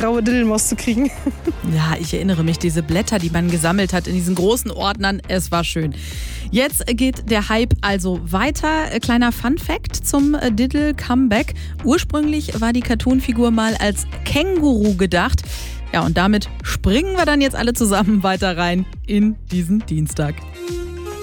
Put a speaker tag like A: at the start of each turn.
A: graue Diddelmaus zu kriegen.
B: Ja, ich erinnere mich, diese Blätter, die man gesammelt hat in diesen großen Ordnern, es war schön. Jetzt geht der Hype also weiter. Kleiner Fun-Fact zum Diddle-Comeback. Ursprünglich war die Cartoon-Figur mal als Känguru gedacht. Ja, und damit springen wir dann jetzt alle zusammen weiter rein in diesen Dienstag.